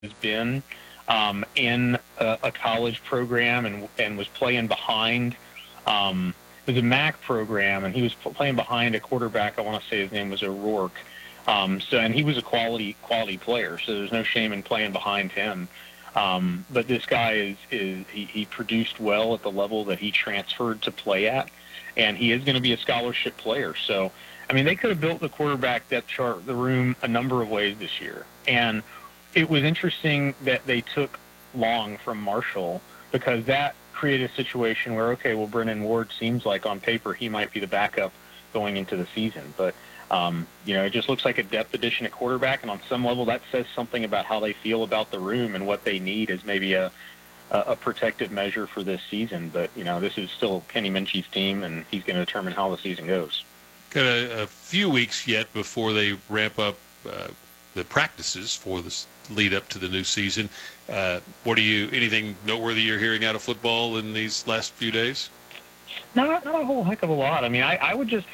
has been in a college program and was playing behind. It was a MAC program, and he was playing behind a quarterback. I want to say his name was O'Rourke. And he was a quality player, so there's no shame in playing behind him. But this guy he produced well at the level that he transferred to play at, and he is going to be a scholarship player. So, I mean, they could have built the quarterback depth chart, the room, a number of ways this year. And it was interesting that they took Long from Marshall, because that created a situation where, okay, well, Brennan Ward seems like on paper he might be the backup going into the season. But, it just looks like a depth addition at quarterback, and on some level that says something about how they feel about the room and what they need as maybe a protective measure for this season. But, this is still Kenny Minchie's team, and he's going to determine how the season goes. Got a few weeks yet before they ramp up the practices for the lead up to the new season. Anything noteworthy you're hearing out of football in these last few days? Not a whole heck of a lot. I mean, I would just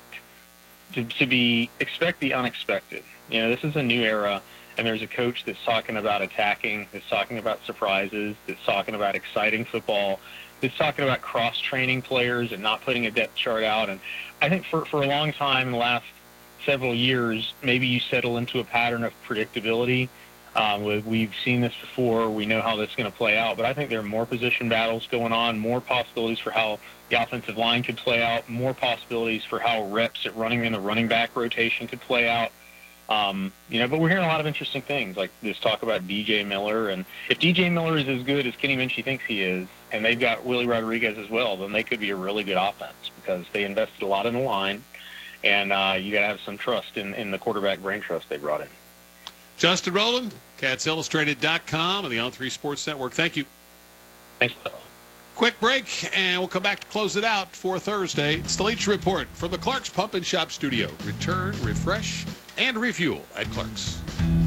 expect the unexpected. This is a new era, and there's a coach that's talking about attacking, that's talking about surprises, that's talking about exciting football, that's talking about cross-training players and not putting a depth chart out. And I think for a long time in the last several years, maybe you settle into a pattern of predictability. We've seen this before. We know how this is going to play out. But I think there are more position battles going on, more possibilities for how the offensive line could play out, more possibilities for how reps at running in the running back rotation could play out. But we're hearing a lot of interesting things, like this talk about DJ Miller. And if DJ Miller is as good as Kenny Minchie thinks he is, and they've got Willie Rodriguez as well, then they could be a really good offense, because they invested a lot in the line, and you got to have some trust in the quarterback brain trust they brought in. Justin Rowland, CatsIllustrated.com and the On3 Sports Network. Thank you. Thanks. Quick break, and we'll come back to close it out for Thursday. It's the Leach Report from the Clark's Pump and Shop Studio. Return, refresh, and refuel at Clark's.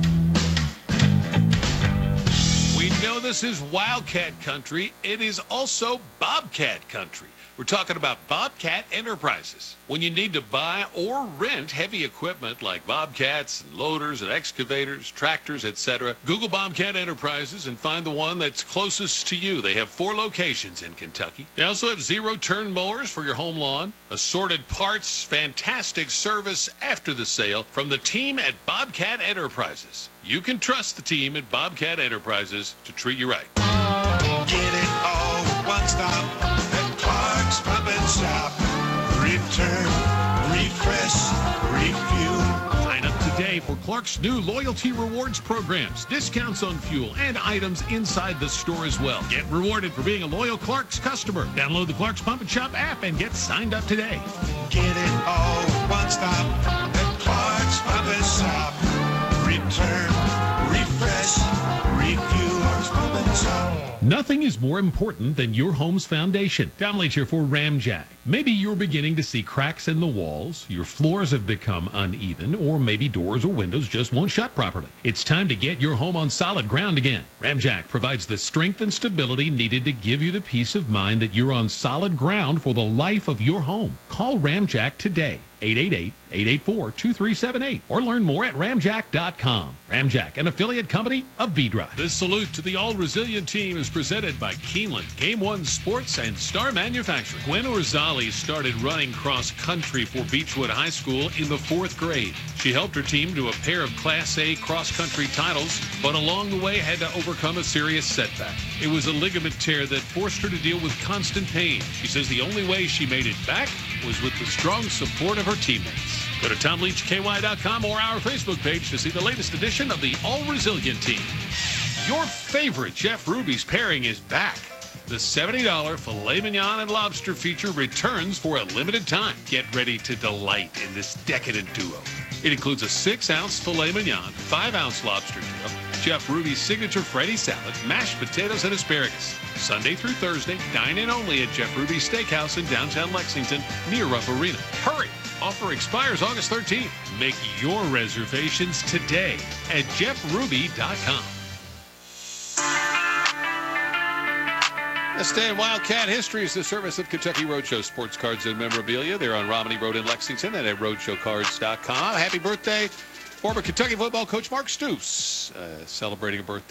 We know this is Wildcat country. It is also Bobcat country. We're talking about Bobcat Enterprises. When you need to buy or rent heavy equipment like bobcats and loaders and excavators, tractors, etc., Google Bobcat Enterprises and find the one that's closest to you. They have 4 locations in Kentucky. They also have zero-turn mowers for your home lawn, assorted parts, fantastic service after the sale from the team at Bobcat Enterprises. You can trust the team at Bobcat Enterprises to treat you right. Get it all one stop. Clark's Pump and Shop. Return, refresh, refuel. Sign up today for Clark's new loyalty rewards programs, discounts on fuel, and items inside the store as well. Get rewarded for being a loyal Clark's customer. Download the Clark's Pump and Shop app and get signed up today. Get it all one stop at Clark's Pump and Shop. Return, refresh, refuel. Clark's Pump and Shop. Nothing is more important than your home's foundation. Download here for Ramjack. Maybe you're beginning to see cracks in the walls, your floors have become uneven, or maybe doors or windows just won't shut properly. It's time to get your home on solid ground again. Ramjack provides the strength and stability needed to give you the peace of mind that you're on solid ground for the life of your home. Call Ramjack today. 888-884-2378, or learn more at ramjack.com. Ramjack, an affiliate company of V-Drive. This salute to the all-Resilient team is presented by Keeneland, Game One Sports, and Star Manufacturing. Gwen Orzali started running cross-country for Beechwood High School in the 4th grade. She helped her team to a pair of Class A cross-country titles, but along the way had to overcome a serious setback. It was a ligament tear that forced her to deal with constant pain. She says the only way she made it back was with the strong support of her teammates. Go to TomLeachKY.com or our Facebook page to see the latest edition of the All Resilient Team. Your favorite Jeff Ruby's pairing is back. The $70 filet mignon and lobster feature returns for a limited time. Get ready to delight in this decadent duo. It includes a 6-ounce filet mignon, 5-ounce lobster tail, Jeff Ruby's signature Freddy salad, mashed potatoes, and asparagus. Sunday through Thursday, dine in only at Jeff Ruby's Steakhouse in downtown Lexington near Rupp Arena. Hurry! Offer expires August 13th. Make your reservations today at jeffruby.com. This day in Wildcat history is the service of Kentucky Roadshow Sports Cards and Memorabilia. They're on Romney Road in Lexington and at roadshowcards.com. Happy birthday Former Kentucky football coach Mark Stoops celebrating a birthday